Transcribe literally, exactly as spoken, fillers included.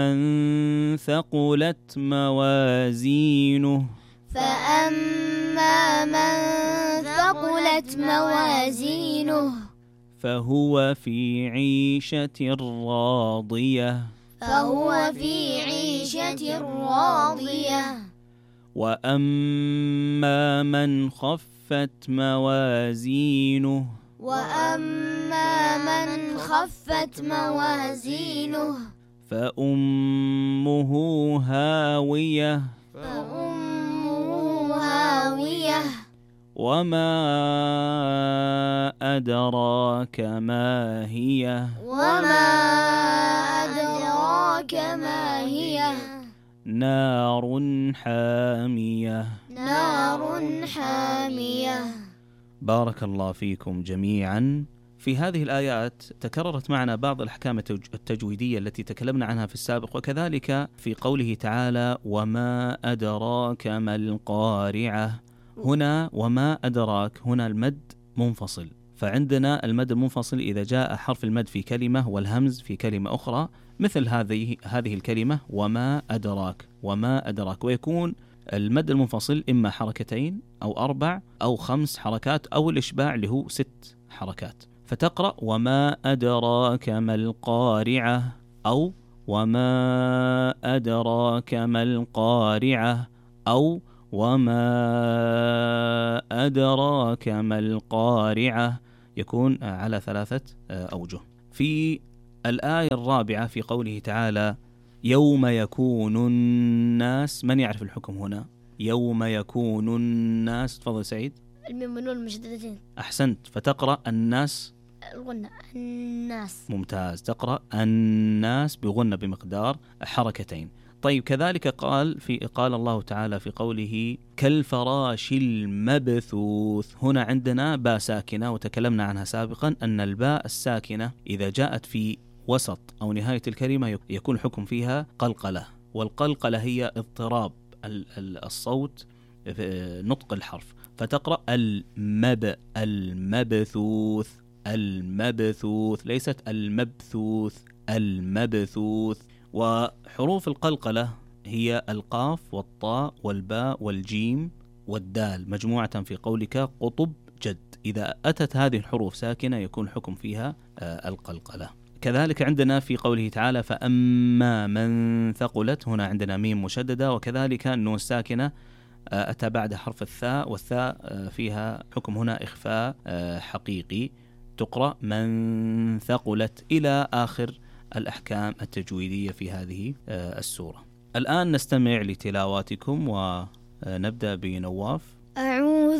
من ثقلت موازينه فأما من ثقلت موازينه فهو في عيشة راضية فهو في عيشة راضية وأما من خفت موازينه وأما من خفت موازينه فأمه هاوية فأمه هاوية وما أدراك ما هي وما أدراك ما هي نار حامية نار حامية. بارك الله فيكم جميعا. في هذه الآيات تكررت معنا بعض الأحكام التجويدية التي تكلمنا عنها في السابق، وكذلك في قوله تعالى وما أدراك ما القارعة. هنا وما أدراك، هنا المد منفصل، فعندنا المد المنفصل إذا جاء حرف المد في كلمة والهمز في كلمة أخرى، مثل هذه هذه الكلمة وما أدراك وما أدراك، ويكون المد المنفصل إما حركتين أو أربع أو خمس حركات أو الإشباع اللي هو ست حركات، فتقرأ وما أدراك ما القارعة أو وما أدراك ما القارعة أو وما أدراك ما القارعة، يكون على ثلاثة أوجه. في الآية الرابعة في قوله تعالى يوم يكون الناس، من يعرف الحكم هنا؟ يوم يكون الناس، تفضل سعيد. الميم والنون المشددتين. أحسنت، فتقرأ الناس الغنة الناس. ممتاز، تقرأ الناس بغنة بمقدار حركتين. طيب كذلك قال في قال الله تعالى في قوله كالفراش المبثوث، هنا عندنا باء ساكنة وتكلمنا عنها سابقا أن الباء الساكنة إذا جاءت في وسط أو نهاية الكلمة يكون حكم فيها قلقلة، والقلقلة هي اضطراب الصوت في نطق الحرف، فتقرأ المب المبثوث المبثوث، ليست المبثوث المبثوث. وحروف القلقلة هي القاف والطاء والباء والجيم والدال مجموعة في قولك قطب جد، إذا أتت هذه الحروف ساكنة يكون حكم فيها القلقلة. كذلك عندنا في قوله تعالى فأما من ثقلت، هنا عندنا ميم مشددة، وكذلك النون الساكنة أتى بعد حرف الثاء، والثاء فيها حكم هنا إخفاء حقيقي، تقرأ من ثقلت، إلى آخر الأحكام التجويدية في هذه السورة. الآن نستمع لتلاواتكم ونبدأ بنواف. أعوذ